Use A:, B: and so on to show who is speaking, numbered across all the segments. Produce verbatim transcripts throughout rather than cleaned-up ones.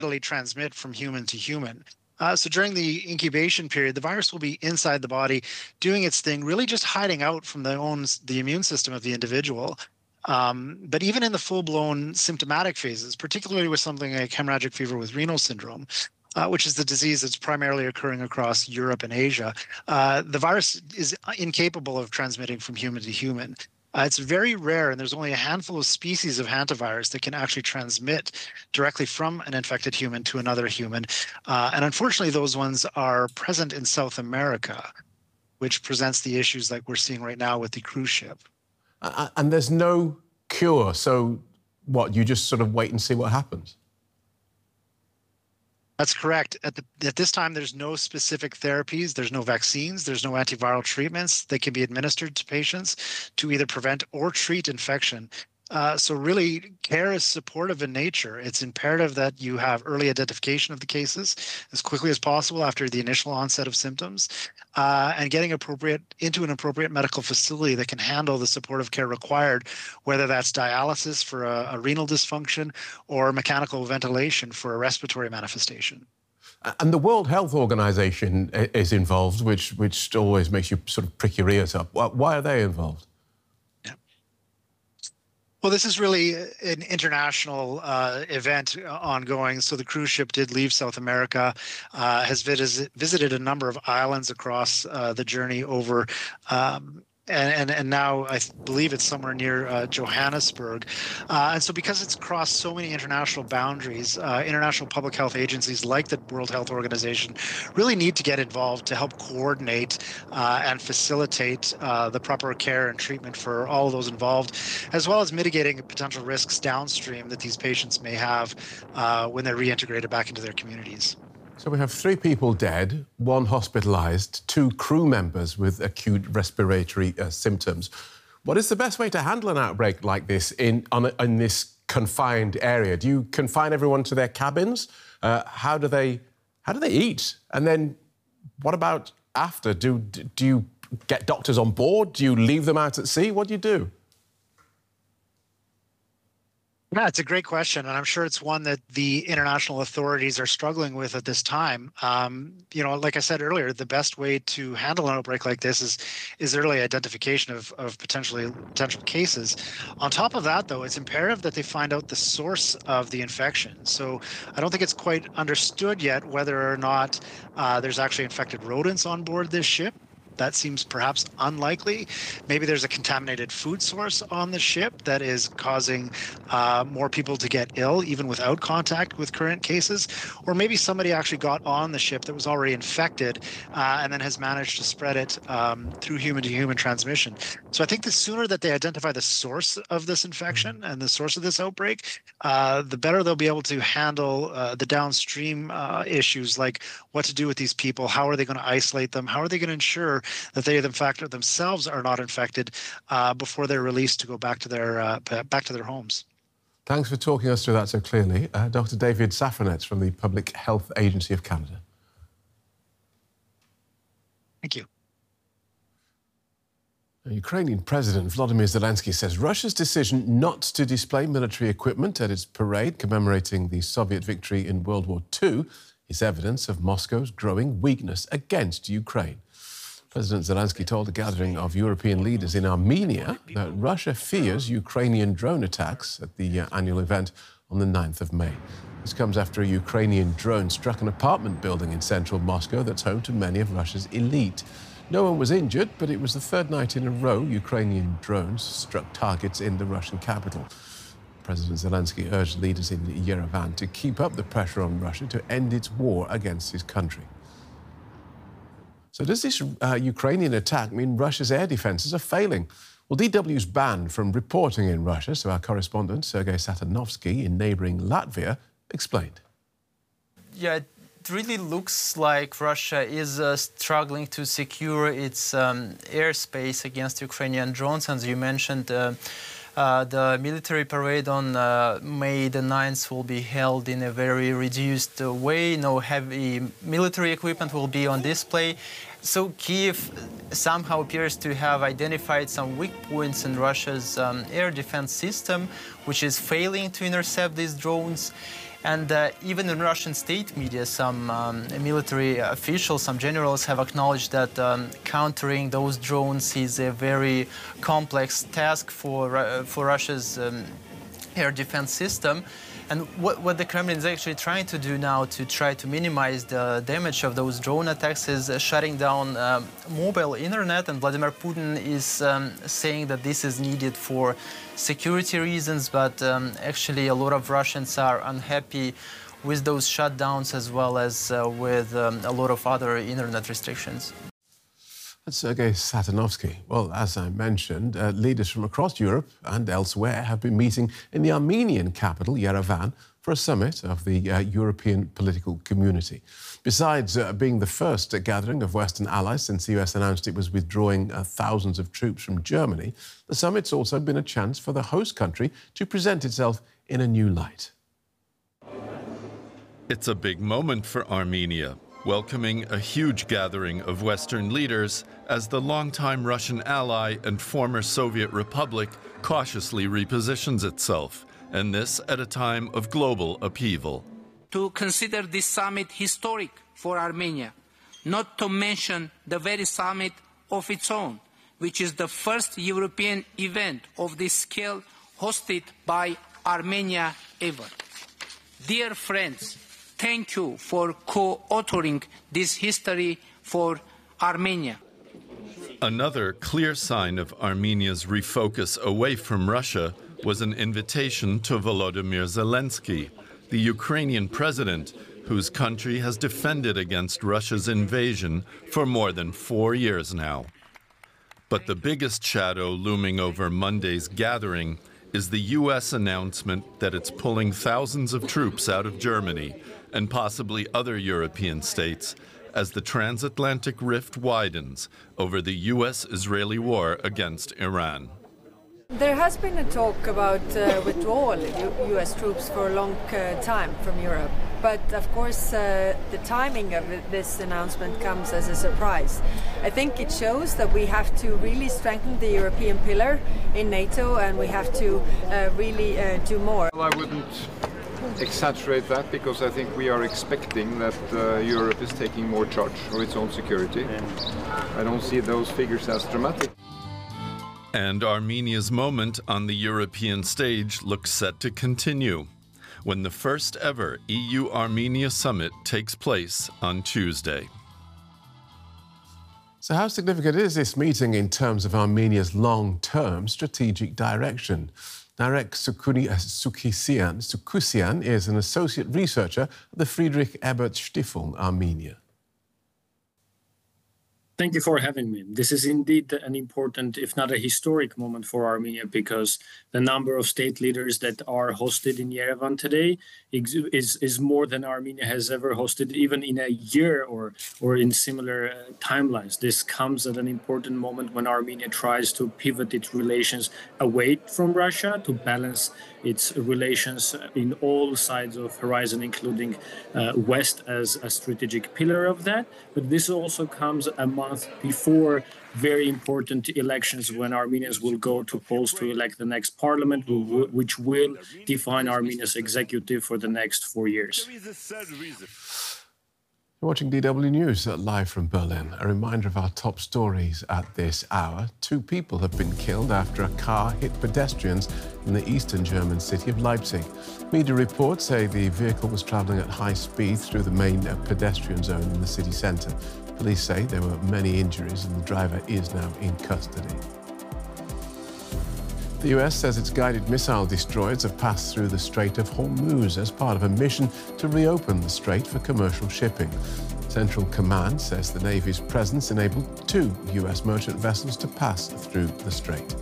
A: readily transmit from human to human. Uh, so during the incubation period, the virus will be inside the body doing its thing, really just hiding out from the own the immune system of the individual. Um, but even in the full-blown symptomatic phases, particularly with something like hemorrhagic fever with renal syndrome, uh, which is the disease that's primarily occurring across Europe and Asia, uh, the virus is incapable of transmitting from human to human. Uh, it's very rare, and there's only a handful of species of hantavirus that can actually transmit directly from an infected human to another human. Uh, and unfortunately, those ones are present in South America, which presents the issues like we're seeing right now with the cruise ship.
B: Uh, and there's no cure, so what, you just sort of wait and see what happens?
A: That's correct. At, the, at this time, there's no specific therapies, there's no vaccines, there's no antiviral treatments that can be administered to patients to either prevent or treat infection. Uh, so really, care is supportive in nature. It's imperative that you have early identification of the cases as quickly as possible after the initial onset of symptoms, uh, and getting appropriate into an appropriate medical facility that can handle the supportive care required, whether that's dialysis for a, a renal dysfunction or mechanical ventilation for a respiratory manifestation.
B: And the World Health Organization is involved, which, which always makes you sort of prick your ears up. Why are they involved?
A: Well, this is really an international uh, event ongoing. So the cruise ship did leave South America, uh, has vis visited a number of islands across uh, the journey over, um, and, and, and now I believe it's somewhere near uh, Johannesburg. Uh, and so because it's crossed so many international boundaries, uh, international public health agencies like the World Health Organization really need to get involved to help coordinate uh, and facilitate uh, the proper care and treatment for all of those involved, as well as mitigating potential risks downstream that these patients may have uh, when they're reintegrated back into their communities.
B: So we have three people dead, one hospitalised, two crew members with acute respiratory uh, symptoms. What is the best way to handle an outbreak like this in, on a, in this confined area? Do you confine everyone to their cabins? Uh, how do they, how do they eat? And then what about after? Do, do you get doctors on board? Do you leave them out at sea? What do you do?
A: Yeah, it's a great question, and I'm sure it's one that the international authorities are struggling with at this time. Um, you know, like I said earlier, the best way to handle an outbreak like this is is early identification of, of potentially potential cases. On top of that, though, it's imperative that they find out the source of the infection. So I don't think it's quite understood yet whether or not uh, there's actually infected rodents on board this ship. That seems perhaps unlikely. Maybe there's a contaminated food source on the ship that is causing uh, more people to get ill, even without contact with current cases. Or maybe somebody actually got on the ship that was already infected uh, and then has managed to spread it um, through human-to-human transmission. So I think the sooner that they identify the source of this infection and the source of this outbreak, uh, the better they'll be able to handle uh, the downstream uh, issues, like what to do with these people, how are they going to isolate them, how are they going to ensure that they, in fact, themselves are not infected uh, before they're released to go back to their uh, back to their homes.
B: Thanks for talking us through that so clearly. Uh, Doctor David Safranetz from the Public Health Agency of Canada.
A: Thank you.
B: The Ukrainian President Volodymyr Zelensky says Russia's decision not to display military equipment at its parade commemorating the Soviet victory in World War Two is evidence of Moscow's growing weakness against Ukraine. President Zelensky told a gathering of European leaders in Armenia that Russia fears Ukrainian drone attacks at the uh, annual event on the ninth of May. This comes after a Ukrainian drone struck an apartment building in central Moscow that's home to many of Russia's elite. No one was injured, but it was the third night in a row Ukrainian drones struck targets in the Russian capital. President Zelensky urged leaders in Yerevan to keep up the pressure on Russia to end its war against his country. So does this uh, Ukrainian attack mean Russia's air defences are failing? Well, D W's banned from reporting in Russia, so our correspondent, Sergei Satanovsky, in neighbouring Latvia, explained.
C: Yeah, it really looks like Russia is uh, struggling to secure its um, airspace against Ukrainian drones. As you mentioned, uh, uh, the military parade on uh, May the ninth will be held in a very reduced uh, way. No heavy military equipment will be on display. So Kyiv somehow appears to have identified some weak points in Russia's um, air defense system, which is failing to intercept these drones. And uh, even in Russian state media, some um, military officials, some generals have acknowledged that um, countering those drones is a very complex task for, uh, for Russia's um, air defense system. And what, what the Kremlin is actually trying to do now to try to minimize the damage of those drone attacks is uh, shutting down um, mobile internet. And Vladimir Putin is um, saying that this is needed for security reasons, but um, actually a lot of Russians are unhappy with those shutdowns as well as uh, with um, a lot of other internet restrictions.
B: That's Sergei Satanovsky. Well, as I mentioned, uh, leaders from across Europe and elsewhere have been meeting in the Armenian capital, Yerevan, for a summit of the uh, European political community. Besides uh, being the first uh, gathering of Western allies since the U S announced it was withdrawing uh, thousands of troops from Germany, the summit's also been a chance for the host country to present itself in a new light.
D: It's a big moment for Armenia, welcoming a huge gathering of Western leaders as the longtime Russian ally and former Soviet republic cautiously repositions itself, and this at a time of global upheaval.
E: To consider this summit historic for Armenia, not to mention the very summit of its own, which is the first European event of this scale hosted by Armenia ever. Dear friends, thank you for co-authoring this history for Armenia.
D: Another clear sign of Armenia's refocus away from Russia was an invitation to Volodymyr Zelensky, the Ukrainian president, whose country has defended against Russia's invasion for more than four years now. But the biggest shadow looming over Monday's gathering is the U S announcement that it's pulling thousands of troops out of Germany and possibly other European states as the transatlantic rift widens over the U S Israeli war against Iran.
F: There has been a talk about uh, withdrawal of U S troops for a long uh, time from Europe. But of course, uh, the timing of this announcement comes as a surprise. I think it shows that we have to really strengthen the European pillar in NATO, and we have to uh, really uh, do more.
G: Well, I wouldn't exaggerate that, because I think we are expecting that uh, Europe is taking more charge of its own security. I don't see those figures as dramatic.
D: And Armenia's moment on the European stage looks set to continue when the first ever E U-Armenia summit takes place on Tuesday.
B: So how significant is this meeting in terms of Armenia's long-term strategic direction? Narek Sukusian, Sukusian is an associate researcher at the Friedrich Ebert Stiftung, Armenia.
H: Thank you for having me. This is indeed an important, if not a historic moment for Armenia, because the number of state leaders that are hosted in Yerevan today is, is more than Armenia has ever hosted, even in a year or, or in similar uh, timelines. This comes at an important moment when Armenia tries to pivot its relations away from Russia to balance its relations in all sides of horizon, including uh, West as a strategic pillar of that. But this also comes a month before very important elections, when Armenians will go to polls to elect the next parliament, which will define Armenia's executive for the next four years.
B: You're watching D W News live from Berlin. A reminder of our top stories at this hour. Two people have been killed after a car hit pedestrians in the eastern German city of Leipzig. Media reports say the vehicle was travelling at high speed through the main pedestrian zone in the city centre. Police say there were many injuries and the driver is now in custody. The U S says its guided missile destroyers have passed through the Strait of Hormuz as part of a mission to reopen the strait for commercial shipping. Central Command says the Navy's presence enabled two U S merchant vessels to pass through the strait.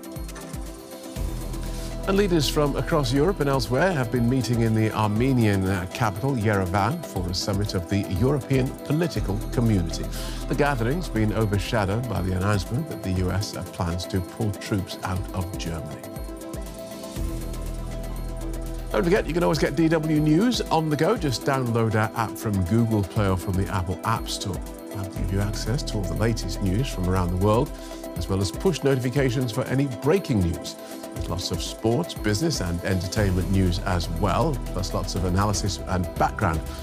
B: And leaders from across Europe and elsewhere have been meeting in the Armenian uh, capital, Yerevan, for a summit of the European political community. The gathering's been overshadowed by the announcement that the U S uh, plans to pull troops out of Germany. Don't forget, you can always get D W News on the go. Just download our app from Google Play or from the Apple App Store. That'll give you access to all the latest news from around the world, as well as push notifications for any breaking news. There's lots of sports, business and entertainment news as well, plus lots of analysis and background